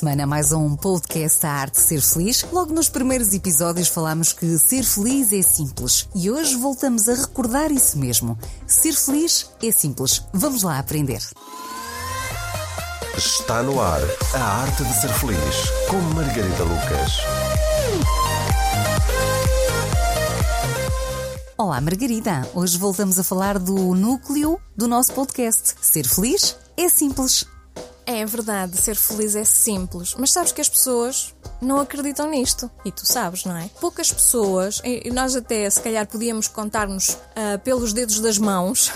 Semana mais um podcast A Arte de Ser Feliz. Logo nos primeiros episódios falámos que ser feliz é simples e hoje voltamos a recordar isso mesmo. Ser feliz é simples. Vamos lá aprender. Está no ar A Arte de Ser Feliz, com Margarida Lucas. Olá Margarida, hoje voltamos a falar do núcleo do nosso podcast. Ser feliz é simples. É verdade, ser feliz é simples, mas sabes que as pessoas não acreditam nisto. E tu sabes, não é? Poucas pessoas, e nós até se calhar podíamos contar-nos pelos dedos das mãos,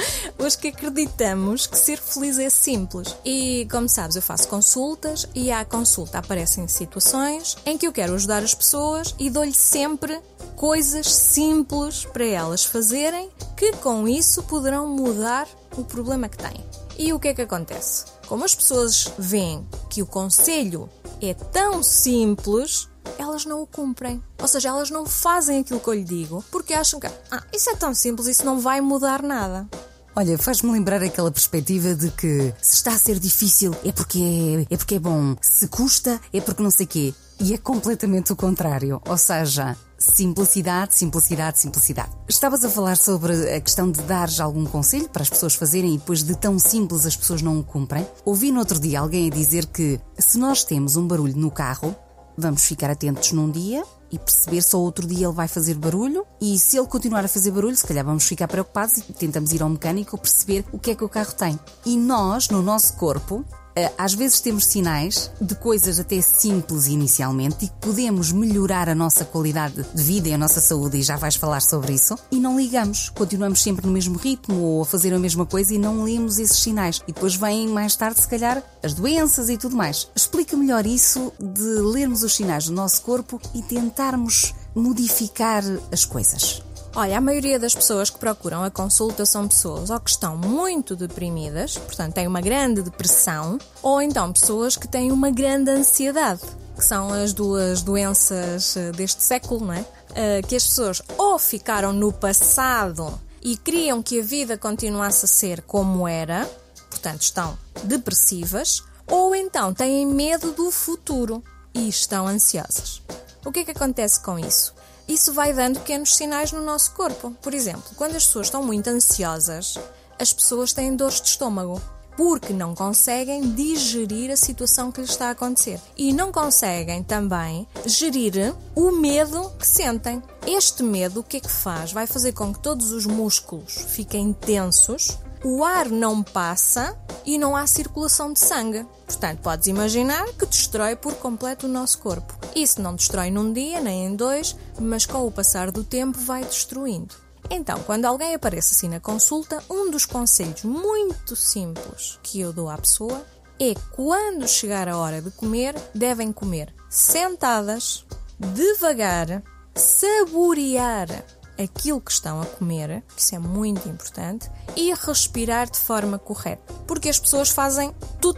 os que acreditamos que ser feliz é simples. E como sabes, eu faço consultas e à consulta aparecem situações em que eu quero ajudar as pessoas e dou-lhe sempre coisas simples para elas fazerem que com isso poderão mudar o problema que têm. E o que é que acontece? Como as pessoas veem que o conselho é tão simples, elas não o cumprem. Ou seja, elas não fazem aquilo que eu lhe digo porque acham que isso é tão simples, isso não vai mudar nada. Olha, faz-me lembrar aquela perspectiva de que se está a ser difícil é porque é bom, se custa é porque não sei quê. E é completamente o contrário, ou seja, simplicidade, simplicidade, simplicidade. Estavas a falar sobre a questão de dares algum conselho para as pessoas fazerem e depois de tão simples as pessoas não o cumprem. Ouvi no outro dia alguém a dizer que se nós temos um barulho no carro, vamos ficar atentos num dia e perceber se ao outro dia ele vai fazer barulho e se ele continuar a fazer barulho, se calhar vamos ficar preocupados e tentamos ir ao mecânico perceber o que é que o carro tem. E nós, no nosso corpo, às vezes temos sinais de coisas até simples inicialmente e que podemos melhorar a nossa qualidade de vida e a nossa saúde, e já vais falar sobre isso, e não ligamos, continuamos sempre no mesmo ritmo ou a fazer a mesma coisa e não lemos esses sinais. E depois vêm mais tarde, se calhar, as doenças e tudo mais. Explica melhor isso de lermos os sinais do nosso corpo e tentarmos modificar as coisas. Olha, a maioria das pessoas que procuram a consulta são pessoas ou que estão muito deprimidas, portanto têm uma grande depressão, ou então pessoas que têm uma grande ansiedade, que são as duas doenças deste século, não é? Que as pessoas ou ficaram no passado e queriam que a vida continuasse a ser como era, portanto estão depressivas, ou então têm medo do futuro e estão ansiosas. O que é que acontece com isso? Isso vai dando pequenos sinais no nosso corpo. Por exemplo, quando as pessoas estão muito ansiosas, as pessoas têm dores de estômago, porque não conseguem digerir a situação que lhes está a acontecer. E não conseguem também gerir o medo que sentem. Este medo, o que é que faz? Vai fazer com que todos os músculos fiquem tensos, o ar não passa e não há circulação de sangue. Portanto, podes imaginar que destrói por completo o nosso corpo. Isso não destrói num dia, nem em dois, mas com o passar do tempo vai destruindo. Então, quando alguém aparece assim na consulta, um dos conselhos muito simples que eu dou à pessoa é quando chegar a hora de comer, devem comer sentadas, devagar, saborear aquilo que estão a comer, isso é muito importante, e respirar de forma correta. Porque as pessoas fazem tudo